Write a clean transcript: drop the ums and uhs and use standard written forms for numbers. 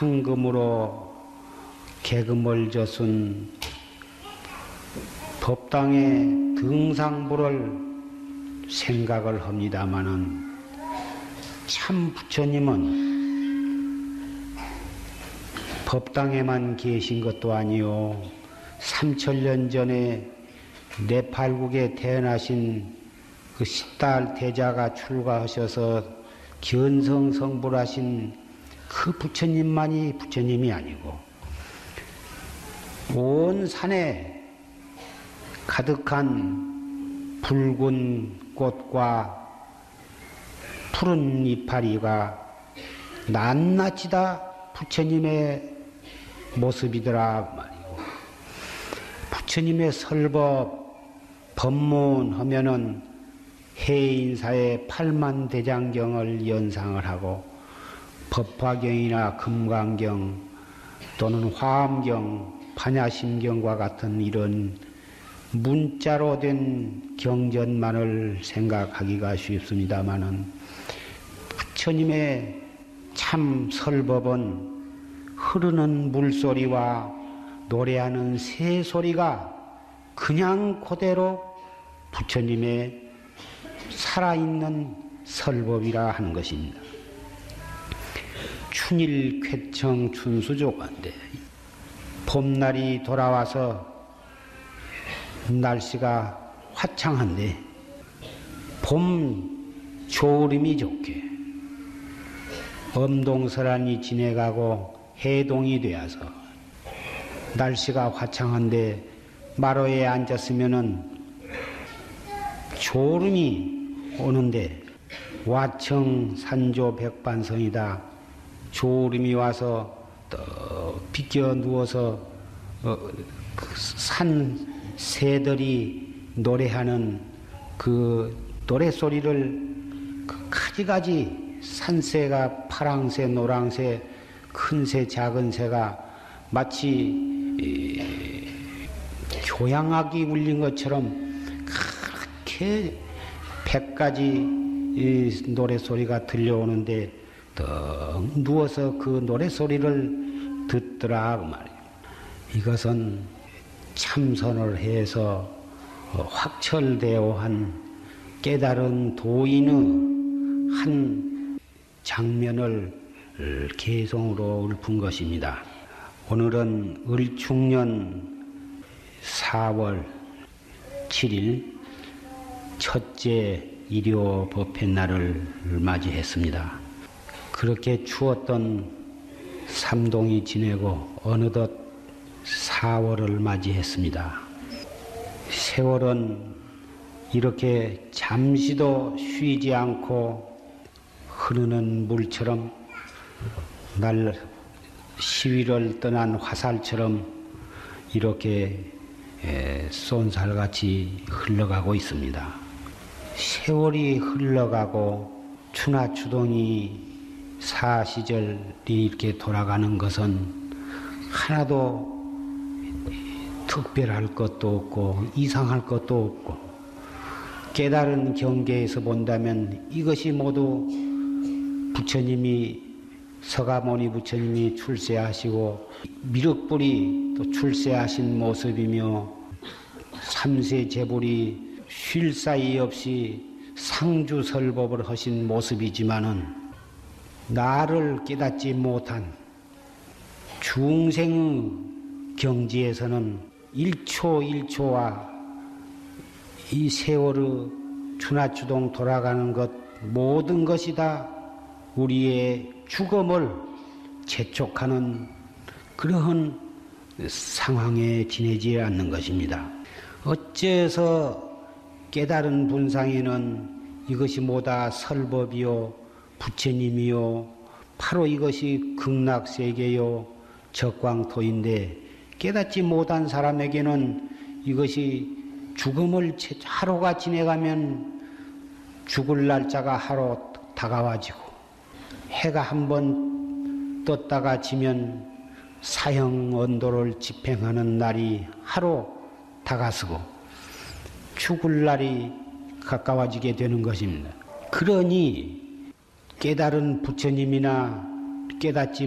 황금으로 계금을 줬은 법당의 등상부를 생각을 합니다마는 참 부처님은 법당에만 계신 것도 아니요 3000년 전에 네팔국에 태어나신 그 10달 대자가 출가하셔서 견성성불하신 그 부처님만이 부처님이 아니고 온 산에 가득한 붉은 꽃과 푸른 이파리가 낱낱이 다 부처님의 모습이더라 말이고, 부처님의 설법 법문 하면은 해인사의 8만대장경을 연상을 하고 법화경이나 금강경 또는 화엄경, 반야심경과 같은 이런 문자로 된 경전만을 생각하기가 쉽습니다마는 부처님의 참 설법은 흐르는 물소리와 노래하는 새소리가 그냥 그대로 부처님의 살아있는 설법이라 하는 것입니다. 춘일 쾌청 춘수조관데 봄날이 돌아와서 날씨가 화창한데 봄 조림이 좋게 엄동설한이 지내가고 해동이 되어서 날씨가 화창한데 마루에 앉았으면은 졸음이 오는데 와청 산조 백반성이다. 졸음이 와서 떡 비껴 누워서 산 새들이 노래하는 그 노래소리를 그 가지가지 산새가 파랑새, 노랑새, 큰새, 작은새가 마치 교향악이 울린 것처럼 그렇게 100가지 노래소리가 들려오는데 떡 누워서 그 노래소리를 듣더라 그 말이에요. 이것은 참선을 해서 확철되어 한 깨달은 도인의 한 장면을 개성으로 읊은 것입니다. 오늘은 을충년 4월 7일 첫째 일요 법회날을 맞이했습니다. 그렇게 추웠던 삼동이 지내고 어느덧 4월을 맞이했습니다. 세월은 이렇게 잠시도 쉬지 않고 흐르는 물처럼 날 시위를 떠난 화살처럼 이렇게 쏜살같이 흘러가고 있습니다. 세월이 흘러가고 추나추동이 사시절이 이렇게 돌아가는 것은 하나도 특별할 것도 없고 이상할 것도 없고 깨달은 경계에서 본다면 이것이 모두 부처님이 서가모니 부처님이 출세하시고 미륵불이 또 출세하신 모습이며 삼세 제불이 쉴 사이 없이 상주설법을 하신 모습이지만은 나를 깨닫지 못한 중생의 경지에서는 1초 1초와 이 세월의 추나추동 돌아가는 것 모든 것이 다 우리의 죽음을 재촉하는 그러한 상황에 지내지 않는 것입니다. 어째서 깨달은 분상에는 이것이 뭐다 설법이요 부처님이요 바로 이것이 극락세계요 적광토인데 깨닫지 못한 사람에게는 이것이 죽음을 하루가 지내가면 죽을 날짜가 하루 다가와지고 해가 한번 떴다가 지면 사형 언도를 집행하는 날이 하루 다가서고 죽을 날이 가까워지게 되는 것입니다. 그러니 깨달은 부처님이나 깨닫지